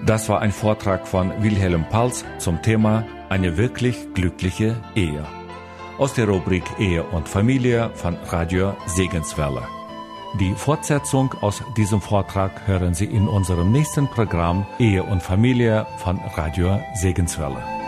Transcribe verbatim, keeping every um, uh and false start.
Das war ein Vortrag von Wilhelm Pals zum Thema Eine wirklich glückliche Ehe. Aus der Rubrik Ehe und Familie von Radio Segenswelle. Die Fortsetzung aus diesem Vortrag hören Sie in unserem nächsten Programm Ehe und Familie von Radio Segenswelle.